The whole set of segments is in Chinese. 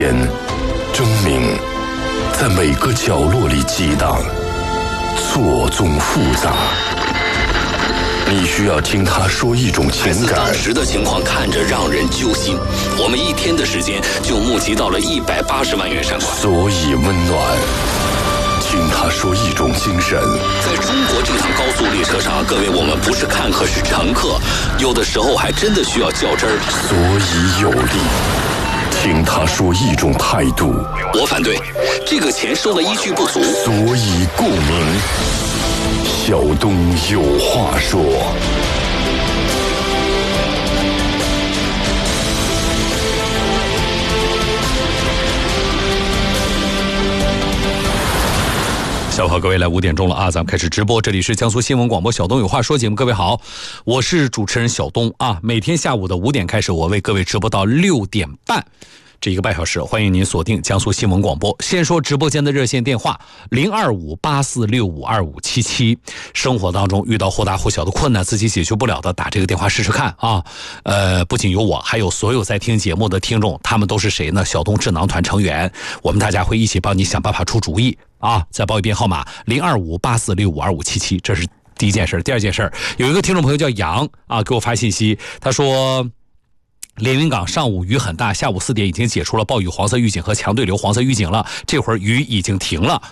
争鸣在每个角落里激荡，错综复杂。你需要听他说一种情感。 当时的情况看着让人揪心，我们1天的时间就募集到了180万元善款。 所以温暖，听他说一种精神。 在中国这趟高速列车上，各位，我们不是看客，是乘客，有的时候还真的需要较真儿。 所以有力，听他说一种态度。 我反对，这个钱收的依据不足。 所以共鸣，小东有话说。 下午好，各位，来5点钟了啊，咱们开始直播，这里是江苏新闻广播小东有话说节目，各位好，我是主持人小东啊。每天下午的5点开始，我为各位直播到6点半，这1个半小时，欢迎您锁定江苏新闻广播。先说直播间的热线电话02584652577，生活当中遇到或大或小的困难，自己解决不了的，打这个电话试试看啊。不仅有我，还有所有在听节目的听众，他们都是谁呢？小东智囊团成员，我们大家会一起帮你想办法出主意啊。再报一遍号码02584652577，这是第一件事。第二件事，有一个听众朋友叫杨啊，给我发信息，他说连云港上午雨很大，下午4点已经解除了暴雨黄色预警和强对流黄色预警了，这会儿雨已经停了。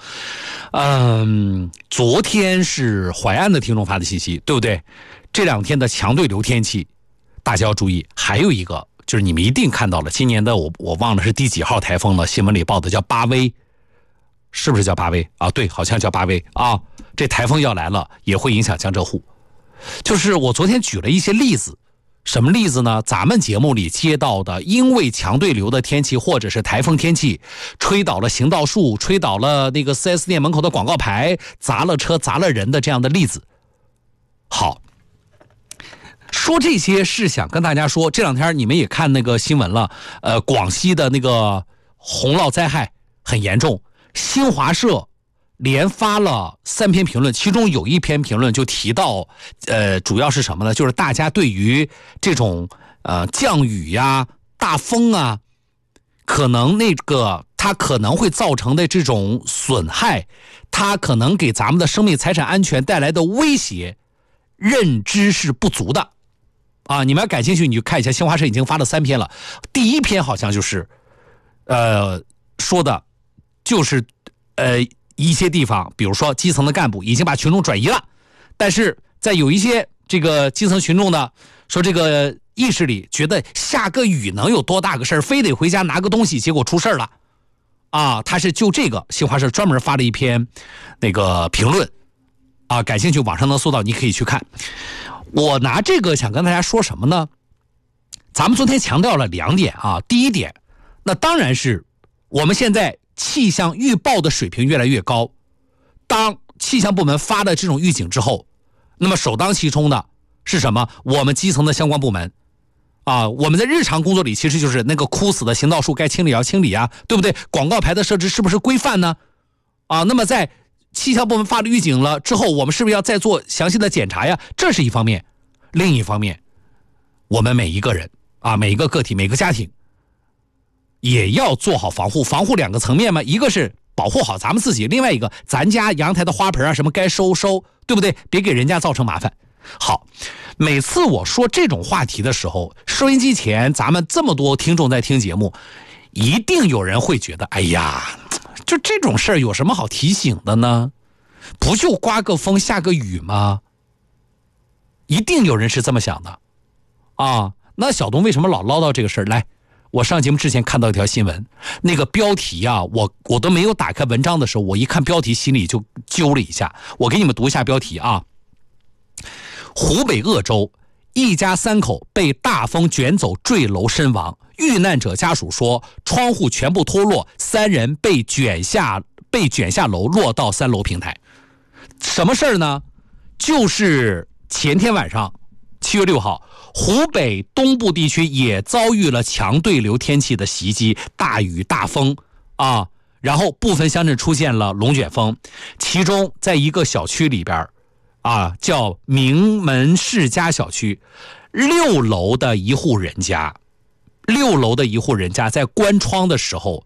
昨天是淮安的听众发的信息，对不对？这2天的强对流天气大家要注意。还有一个就是你们一定看到了，今年的我忘了是第几号台风了，新闻里报的叫巴威，是不是叫巴威啊？对，好像叫巴威啊。这台风要来了，也会影响江浙沪。就是我昨天举了一些例子，什么例子呢？咱们节目里接到的，因为强对流的天气或者是台风天气，吹倒了行道树，吹倒了那个 4S 店门口的广告牌，砸了车砸了人的这样的例子。好，说这些是想跟大家说，这2天你们也看那个新闻了，广西的那个洪涝灾害很严重，新华社连发了3篇评论，其中有1篇评论就提到，主要是什么呢？就是大家对于这种降雨呀、大风啊，可能它可能会造成的这种损害，它可能给咱们的生命财产安全带来的威胁，认知是不足的啊。你们要感兴趣，你就看一下新华社已经发了3篇了。第1篇好像就是说的就是一些地方，比如说基层的干部已经把群众转移了，但是在有一些这个基层群众呢，说这个意识里觉得下个雨能有多大个事儿，非得回家拿个东西，结果出事了啊。他是就这个新华社专门发了1篇那个评论啊，感兴趣网上能搜到，你可以去看。我拿这个想跟大家说什么呢？咱们昨天强调了2点啊。第1点，那当然是我们现在气象预报的水平越来越高，当气象部门发的这种预警之后，那么首当其冲的是什么？我们基层的相关部门啊，我们在日常工作里其实就是那个枯死的行道树该清理要清理啊，对不对？广告牌的设置是不是规范呢？啊，那么在气象部门发了预警了之后，我们是不是要再做详细的检查呀？这是一方面。另一方面，我们每一个人啊，每一个个体，每个家庭也要做好防护。防护2个层面嘛，一个是保护好咱们自己，另外一个咱家阳台的花盆啊什么该收，对不对？别给人家造成麻烦。好，每次我说这种话题的时候，收音机前咱们这么多听众在听节目，一定有人会觉得，哎呀，就这种事儿有什么好提醒的呢？不就刮个风下个雨吗？一定有人是这么想的啊。那小东为什么老唠叨这个事儿？来，我上节目之前看到一条新闻，那个标题啊，我都没有打开文章的时候，我一看标题心里就揪了一下。我给你们读一下标题啊。湖北鄂州一家3口被大风卷走坠楼身亡，遇难者家属说窗户全部脱落，3人被卷下楼，落到3楼平台。什么事儿呢？就是前天晚上7月6号，湖北东部地区也遭遇了强对流天气的袭击，大雨大风啊，然后部分乡镇出现了龙卷风，其中在一个小区里边啊，叫名门世家小区，6楼的一户人家在关窗的时候